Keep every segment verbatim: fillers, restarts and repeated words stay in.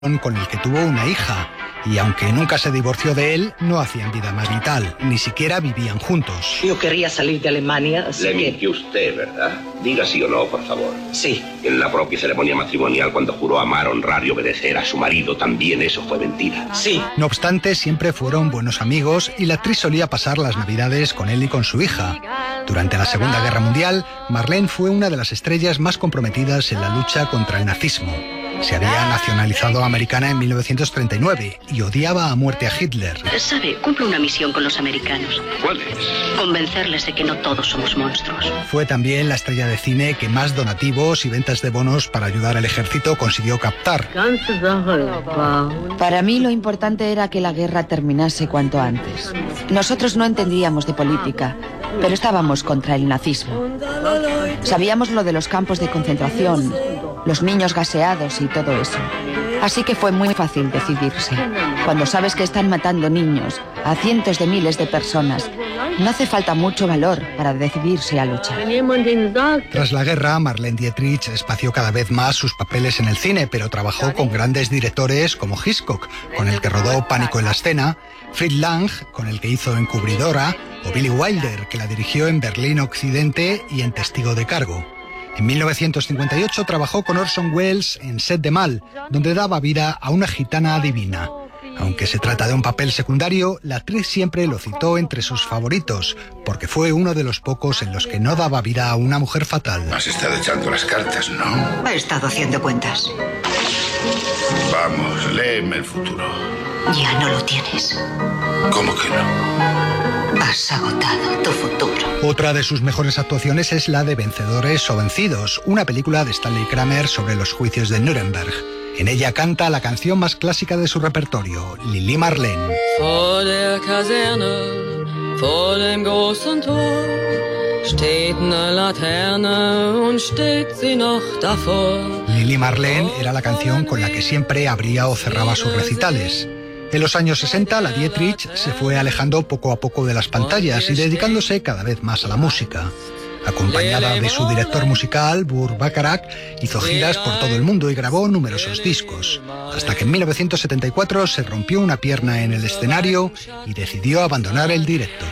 con el que tuvo una hija, y aunque nunca se divorció de él, no hacían vida marital, ni siquiera vivían juntos. Yo quería salir de Alemania, así Le que... mintió usted, ¿verdad? Diga sí o no, por favor. Sí. En la propia ceremonia matrimonial, cuando juró amar, honrar y obedecer a su marido, también eso fue mentira. Sí. No obstante, siempre fueron buenos amigos y la actriz solía pasar las navidades con él y con su hija. Durante la Segunda Guerra Mundial, Marlene fue una de las estrellas más comprometidas en la lucha contra el nazismo. Se había nacionalizado americana en mil novecientos treinta y nueve y odiaba a muerte a Hitler. Sabe, cumple una misión con los americanos. ¿Cuál es? Convencerles de que no todos somos monstruos. Fue también la estrella de cine que más donativos y ventas de bonos para ayudar al ejército consiguió captar. Para mí lo importante era que la guerra terminase cuanto antes. Nosotros no entendíamos de política, pero estábamos contra el nazismo. Sabíamos lo de los campos de concentración, los niños gaseados y todo eso. Así que fue muy fácil decidirse. Cuando sabes que están matando niños a cientos de miles de personas, no hace falta mucho valor para decidirse a luchar. Tras la guerra, Marlene Dietrich espació cada vez más sus papeles en el cine, pero trabajó con grandes directores como Hitchcock, con el que rodó Pánico en la escena, Fritz Lang, con el que hizo Encubridora, o Billy Wilder, que la dirigió en Berlín Occidente y en Testigo de Cargo. En mil novecientos cincuenta y ocho trabajó con Orson Welles en Set de Mal, donde daba vida a una gitana adivina. Aunque se trata de un papel secundario, la actriz siempre lo citó entre sus favoritos, porque fue uno de los pocos en los que no daba vida a una mujer fatal. Has estado echando las cartas, ¿no? He estado haciendo cuentas. Vamos, léeme el futuro. Ya no lo tienes. ¿Cómo que no? Has agotado tu futuro. Otra de sus mejores actuaciones es la de Vencedores o Vencidos, una película de Stanley Kramer sobre los juicios de Nuremberg. En ella canta la canción más clásica de su repertorio, Lili Marlene. Vor der Kaserne, vor dem großen Tor, steht eine Laterne und steht sie noch davor. Lili Marlene era la canción con la que siempre abría o cerraba sus recitales. En los años sesenta, la Dietrich se fue alejando poco a poco de las pantallas y dedicándose cada vez más a la música. Acompañada de su director musical, Burt Bacharach, hizo giras por todo el mundo y grabó numerosos discos, hasta que en mil novecientos setenta y cuatro se rompió una pierna en el escenario y decidió abandonar el directo.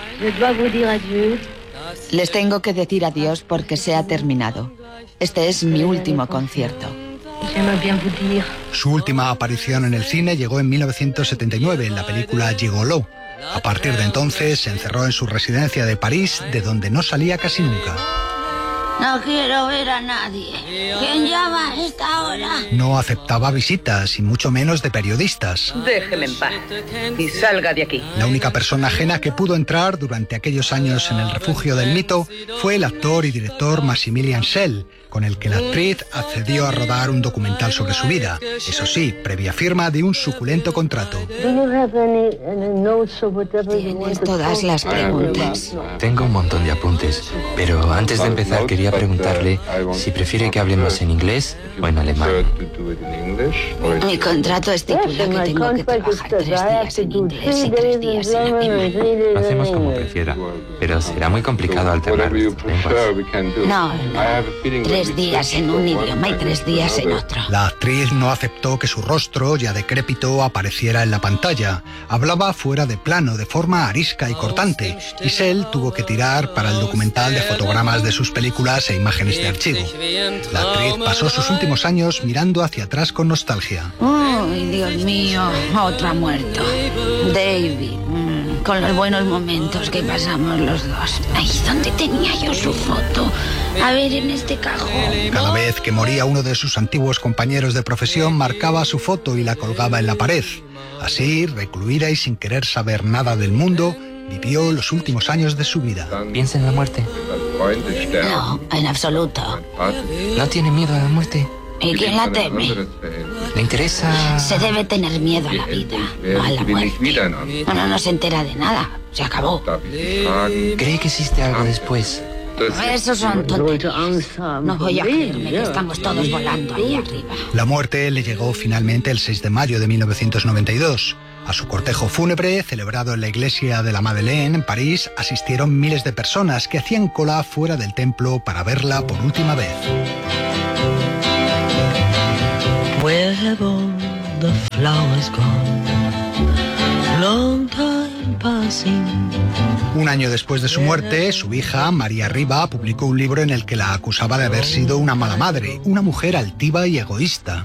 Les tengo que decir adiós porque se ha terminado. Este es mi último concierto. Su última aparición en el cine llegó en mil novecientos setenta y nueve en la película Gigolo. A partir de entonces se encerró en su residencia de París, de donde no salía casi nunca. No quiero ver a nadie. ¿Quién llama a esta hora? No aceptaba visitas y mucho menos de periodistas. Déjeme en paz y salga de aquí. La única persona ajena que pudo entrar durante aquellos años en el refugio del mito fue el actor y director Maximilian Schell, con el que la actriz accedió a rodar un documental sobre su vida, eso sí, previa firma de un suculento contrato. Tienes todas las preguntas. Tengo un montón de apuntes, pero antes de empezar quería preguntarle si prefiere que hablemos en inglés o en alemán. Mi contrato estipula que tengo que trabajar tres días en inglés y tres días en alemán. Lo hacemos como prefiera, pero será muy complicado alternar nuestras lenguas. No, no. Tres días en un idioma y tres días en otro. La actriz no aceptó que su rostro, ya decrépito, apareciera en la pantalla. Hablaba fuera de plano, de forma arisca y cortante, y Schell tuvo que tirar para el documental de fotogramas de sus películas e imágenes de archivo. La actriz pasó sus últimos años mirando hacia atrás con nostalgia. ¡Ay, Dios mío! Otro ha muerto. David. Mm, con los buenos momentos que pasamos los dos. Ay, ¿dónde tenía yo su foto? A ver, en este cajón. Cada vez que moría uno de sus antiguos compañeros de profesión, marcaba su foto y la colgaba en la pared. Así, recluida y sin querer saber nada del mundo, vivió los últimos años de su vida. ¿Piensa en la muerte? No, en absoluto. ¿No tiene miedo a la muerte? ¿Y quién la teme? ¿Le interesa...? Se debe tener miedo a la vida, no a la muerte. Uno no se entera de nada. Se acabó. ¿Cree que existe algo después? Esos son tonterías. No voy a creerme que estamos todos volando ahí arriba. La muerte le llegó finalmente el seis de mayo de mil novecientos noventa y dos. A su cortejo fúnebre, celebrado en la iglesia de la Madeleine, en París, asistieron miles de personas que hacían cola fuera del templo para verla por última vez. the flowers gone. Long time passing. Un año después de su muerte, su hija, María Riba, publicó un libro en el que la acusaba de haber sido una mala madre, una mujer altiva y egoísta.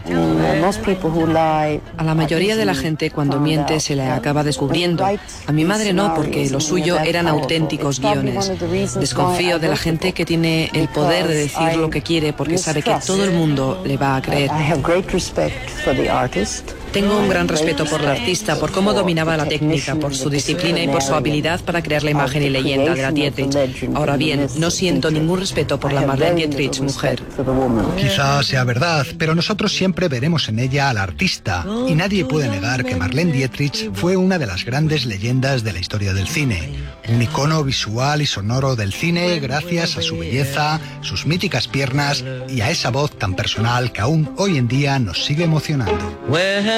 A la mayoría de la gente cuando miente se le acaba descubriendo. A mi madre no, porque lo suyo eran auténticos guiones. Desconfío de la gente que tiene el poder de decir lo que quiere porque sabe que todo el mundo le va a creer. Tengo un gran respeto por el artista, por cómo dominaba la técnica, por su disciplina y por su habilidad para crear la imagen y leyenda de la Dietrich. Ahora bien, no siento ningún respeto por la Marlene Dietrich mujer. Quizás sea verdad, pero nosotros siempre veremos en ella al artista, y nadie puede negar que Marlene Dietrich fue una de las grandes leyendas de la historia del cine. Un icono visual y sonoro del cine gracias a su belleza, sus míticas piernas y a esa voz tan personal que aún hoy en día nos sigue emocionando.